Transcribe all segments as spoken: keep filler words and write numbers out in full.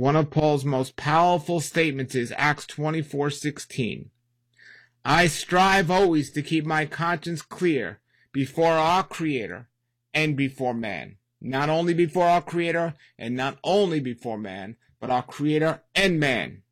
one of Paul's most powerful statements is Acts twenty-four sixteen. I strive always to keep my conscience clear before our Creator and before man. Not only before our Creator and not only before man, but our Creator and man.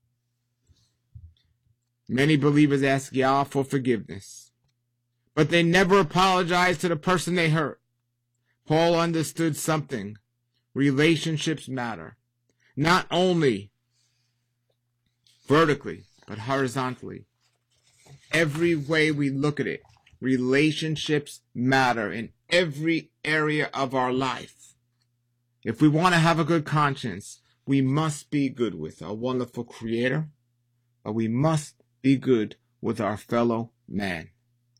Many believers ask Yah for forgiveness, but they never apologize to the person they hurt. Paul understood something. Relationships matter, not only vertically, but horizontally. Every way we look at it, relationships matter in every area of our life. If we want to have a good conscience, we must be good with our wonderful Creator, but we must be good with our fellow man.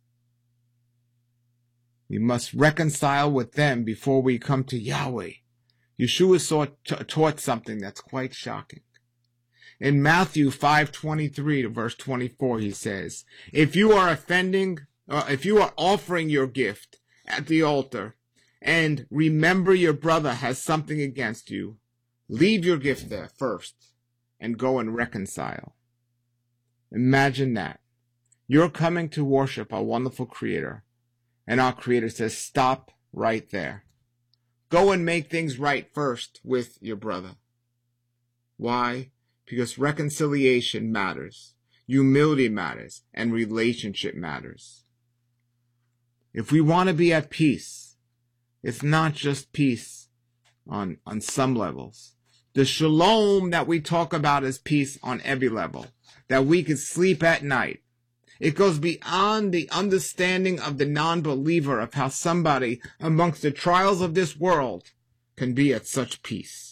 We must reconcile with them before we come to Yahweh. Yeshua saw, t- taught something that's quite shocking. In Matthew five twenty-three to verse twenty-four, he says, if you are offending, uh, if you are offering your gift at the altar, and remember your brother has something against you, leave your gift there first and go and reconcile. Imagine that. You're coming to worship our wonderful Creator, and our Creator says, stop right there. Go and make things right first with your brother. Why? Because reconciliation matters, humility matters, and relationship matters. If we want to be at peace, it's not just peace on, on some levels. The shalom that we talk about is peace on every level, that we can sleep at night. It goes beyond the understanding of the non-believer of how somebody amongst the trials of this world can be at such peace.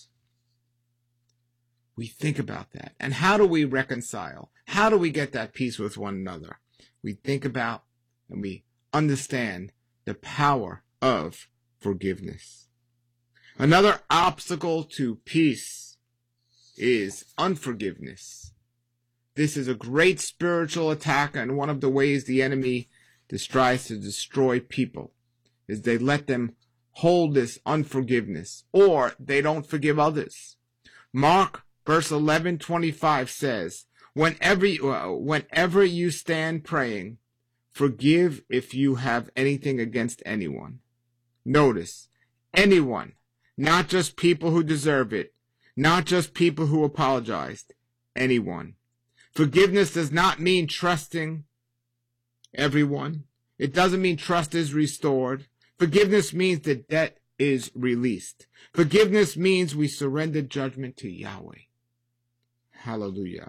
We think about that. And how do we reconcile? How do we get that peace with one another? We think about and we understand the power of forgiveness. Another obstacle to peace is unforgiveness. This is a great spiritual attack, and one of the ways the enemy tries to destroy people is they let them hold this unforgiveness, or they don't forgive others. Mark verse eleven twenty-five says, whenever you, uh, whenever you stand praying, forgive if you have anything against anyone. Notice, anyone, not just people who deserve it, not just people who apologized, anyone. Forgiveness does not mean trusting everyone. It doesn't mean trust is restored. Forgiveness means the debt is released. Forgiveness means we surrender judgment to Yahweh. Hallelujah.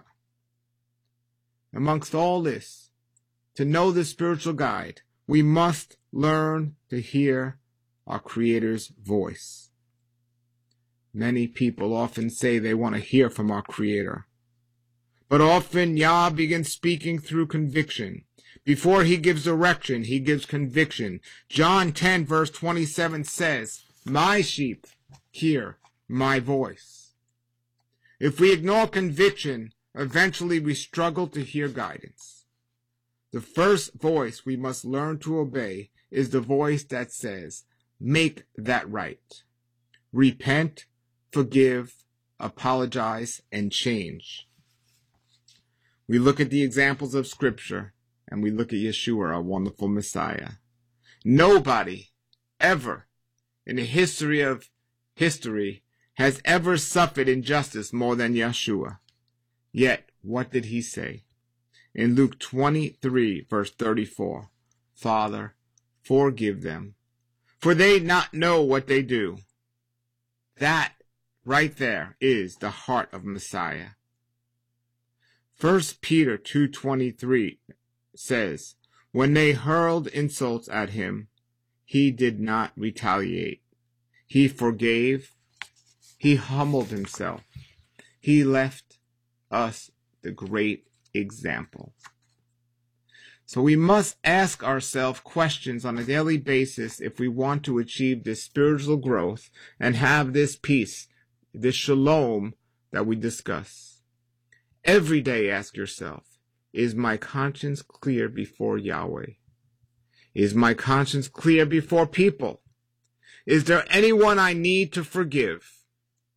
Amongst all this, to know the spiritual guide, we must learn to hear our Creator's voice. Many people often say they want to hear from our Creator. But often Yah begins speaking through conviction. Before he gives direction, he gives conviction. John ten verse twenty-seven says, my sheep hear my voice. If we ignore conviction, eventually we struggle to hear guidance. The first voice we must learn to obey is the voice that says, make that right. Repent, forgive, apologize, and change. We look at the examples of Scripture, and we look at Yeshua, our wonderful Messiah. Nobody ever in the history of history has ever suffered injustice more than Yeshua. Yet, what did he say? In Luke twenty-three, verse thirty-four, Father, forgive them, for they not know what they do. That right there is the heart of Messiah. First Peter two twenty-three says, when they hurled insults at him, he did not retaliate. He forgave. He humbled himself. He left us the great example. So we must ask ourselves questions on a daily basis if we want to achieve this spiritual growth and have this peace, this shalom that we discuss. Every day ask yourself, is my conscience clear before Yahweh? Is my conscience clear before people? Is there anyone I need to forgive?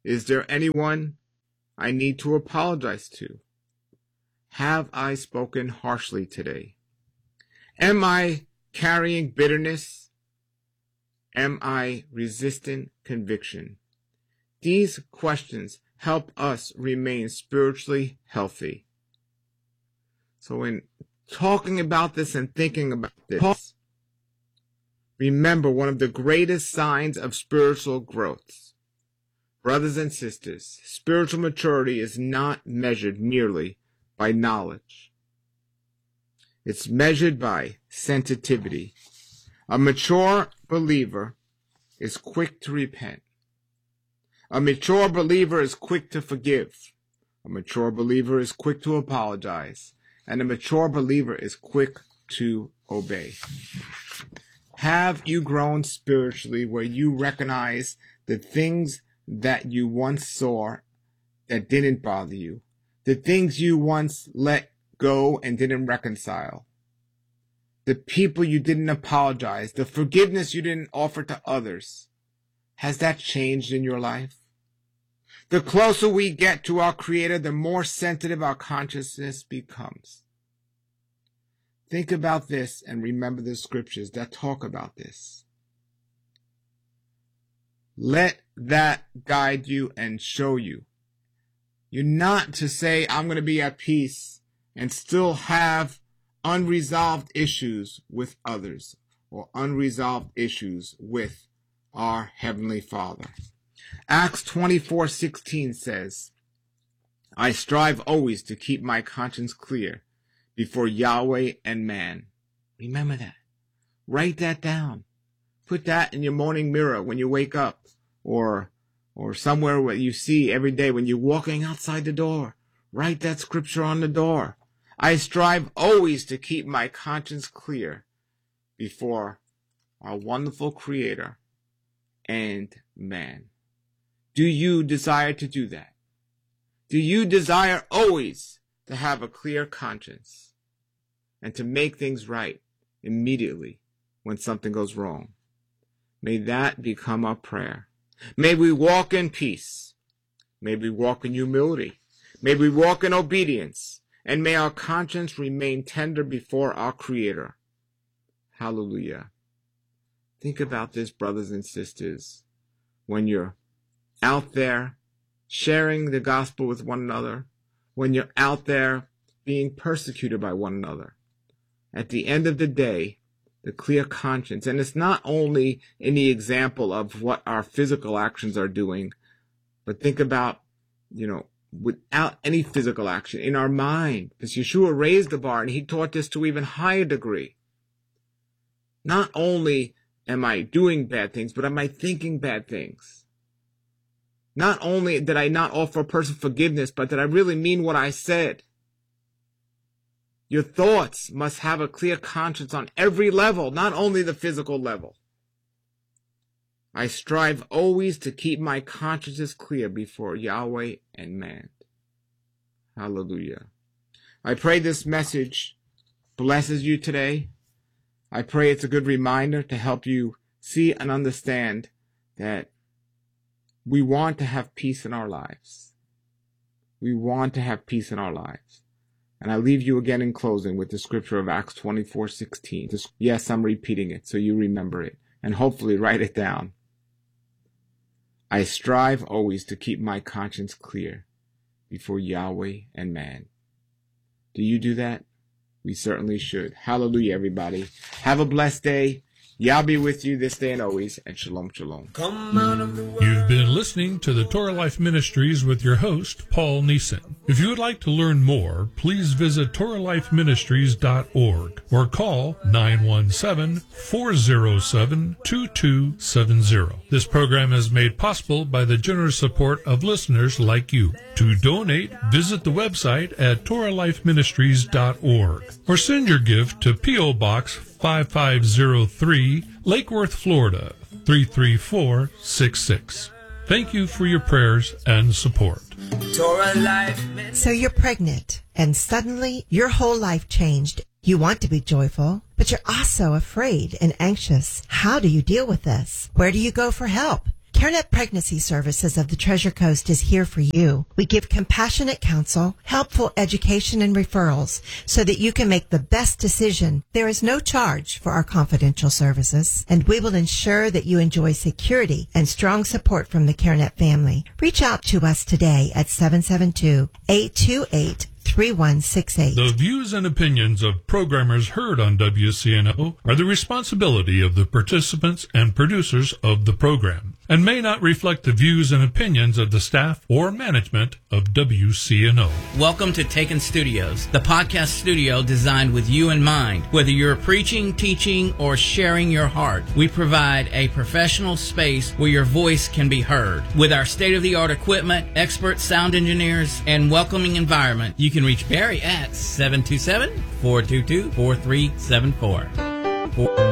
Is there anyone I need to apologize to? Have I spoken harshly today? Am I carrying bitterness? Am I resisting conviction? These questions help us remain spiritually healthy. So in talking about this and thinking about this, remember one of the greatest signs of spiritual growth. Brothers and sisters, spiritual maturity is not measured merely by knowledge. It's measured by sensitivity. A mature believer is quick to repent. A mature believer is quick to forgive. A mature believer is quick to apologize. And a mature believer is quick to obey. Have you grown spiritually where you recognize the things that you once saw that didn't bother you? The things you once let go and didn't reconcile? The people you didn't apologize? The forgiveness you didn't offer to others? Has that changed in your life? The closer we get to our Creator, the more sensitive our consciousness becomes. Think about this and remember the scriptures that talk about this. Let that guide you and show you. You're not to say, I'm going to be at peace and still have unresolved issues with others or unresolved issues with our Heavenly Father. Acts twenty-four sixteen says, I strive always to keep my conscience clear before Yahweh and man. Remember that. Write that down. Put that in your morning mirror when you wake up, or or somewhere where you see every day when you're walking outside the door. Write that scripture on the door. I strive always to keep my conscience clear before our wonderful Creator and man. Do you desire to do that? Do you desire always to have a clear conscience and to make things right immediately when something goes wrong? May that become our prayer. May we walk in peace. May we walk in humility. May we walk in obedience. And may our conscience remain tender before our Creator. Hallelujah. Think about this, brothers and sisters. When you're out there sharing the gospel with one another, when you're out there being persecuted by one another, at the end of the day, the clear conscience, and it's not only in the example of what our physical actions are doing, but think about, you know, without any physical action, in our mind, because Yeshua raised the bar and he taught this to even higher degree. Not only am I doing bad things, but am I thinking bad things? Not only did I not offer a person forgiveness, but did I really mean what I said? Your thoughts must have a clear conscience on every level, not only the physical level. I strive always to keep my consciences clear before Yahweh and man. Hallelujah. I pray this message blesses you today. I pray it's a good reminder to help you see and understand that we want to have peace in our lives. We want to have peace in our lives. And I leave you again in closing with the scripture of Acts twenty-four sixteen. Yes, I'm repeating it so you remember it and hopefully write it down. I strive always to keep my conscience clear before Yahweh and man. Do you do that? We certainly should. Hallelujah, everybody. Have a blessed day. Yah be with you this day and always, and shalom, shalom. Come out of the world. You've been listening to the Torah Life Ministries with your host, Paul Neeson. If you would like to learn more, please visit Torah Life Ministries dot org or call nine one seven, four zero seven, two two seven zero. This program is made possible by the generous support of listeners like you. To donate, visit the website at Torah Life Ministries dot org or send your gift to P O. Box five five zero three, Lake Worth, Florida, three three four six six. Thank you for your prayers and support. So you're pregnant, and suddenly your whole life changed. You want to be joyful, but you're also afraid and anxious. How do you deal with this? Where do you go for help? CareNet Pregnancy Services of the Treasure Coast is here for you. We give compassionate counsel, helpful education, and referrals so that you can make the best decision. There is no charge for our confidential services, and we will ensure that you enjoy security and strong support from the CareNet family. Reach out to us today at seven seven two, eight two eight, three one six eight. The views and opinions of programmers heard on W C N O are the responsibility of the participants and producers of the program, and may not reflect the views and opinions of the staff or management of W C N O. Welcome to Taken Studios, the podcast studio designed with you in mind. Whether you're preaching, teaching, or sharing your heart, we provide a professional space where your voice can be heard. With our state-of-the-art equipment, expert sound engineers, and welcoming environment, you can reach Barry at seven two seven, four two two, four three seven four.